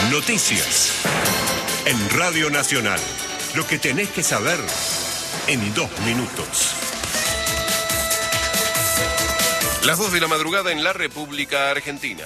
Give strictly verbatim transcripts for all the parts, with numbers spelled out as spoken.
Noticias. En Radio Nacional. Lo que tenés que saber en dos minutos. Las dos de la madrugada en la República Argentina.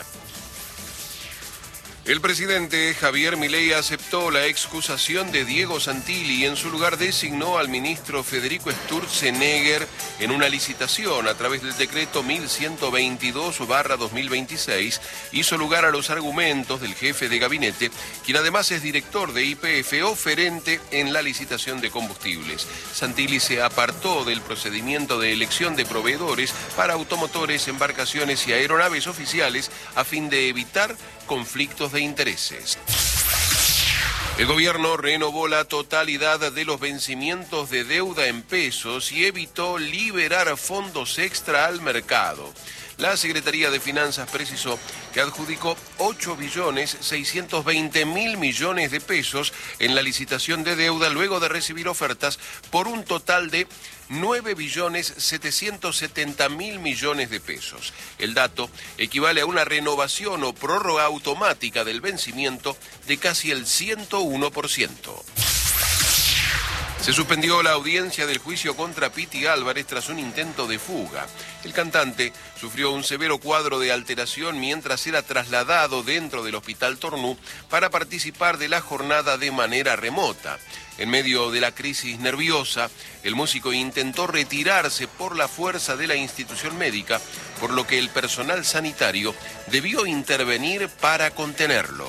El presidente Javier Milei aceptó la excusación de Diego Santilli y en su lugar designó al ministro Federico Sturzenegger en una licitación a través del decreto mil ciento veintidós barra dos mil veintiséis. Hizo lugar a los argumentos del jefe de gabinete, quien además es director de Y P F oferente en la licitación de combustibles. Santilli se apartó del procedimiento de elección de proveedores para automotores, embarcaciones y aeronaves oficiales a fin de evitar conflictos de intereses. El gobierno renovó la totalidad de los vencimientos de deuda en pesos y evitó liberar fondos extra al mercado. La Secretaría de Finanzas precisó que adjudicó ocho billones seiscientos veinte mil millones de pesos en la licitación de deuda luego de recibir ofertas por un total de nueve billones setecientos setenta mil millones de pesos. El dato equivale a una renovación o prórroga automática del vencimiento de casi el ciento uno por ciento. Se suspendió la audiencia del juicio contra Piti Álvarez tras un intento de fuga. El cantante sufrió un severo cuadro de alteración mientras era trasladado dentro del Hospital Tornú para participar de la jornada de manera remota. En medio de la crisis nerviosa, el músico intentó retirarse por la fuerza de la institución médica, por lo que el personal sanitario debió intervenir para contenerlo.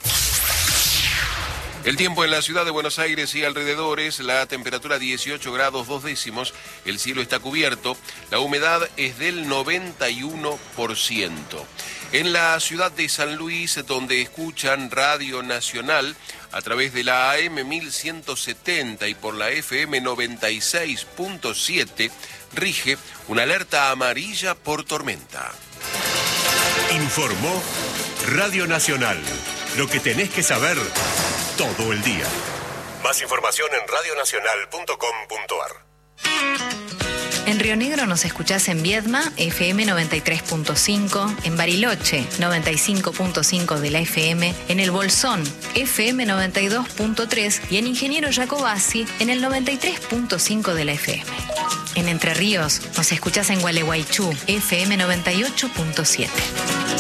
El tiempo en la ciudad de Buenos Aires y alrededores, la temperatura dieciocho grados dos décimos, el cielo está cubierto, la humedad es del noventa y uno por ciento. En la ciudad de San Luis, donde escuchan Radio Nacional a través de la A M mil ciento setenta y por la F M noventa y seis punto siete, rige una alerta amarilla por tormenta. Informó Radio Nacional. Lo que tenés que saber todo el día. Más información en radio nacional punto com punto a r. En Río Negro nos escuchás en Viedma, F M noventa y tres punto cinco, en Bariloche, noventa y cinco punto cinco de la F M, en El Bolsón, F M noventa y dos punto tres y en Ingeniero Jacobasi, en el noventa y tres punto cinco de la F M. En Entre Ríos nos escuchás en Gualeguaychú, F M noventa y ocho punto siete.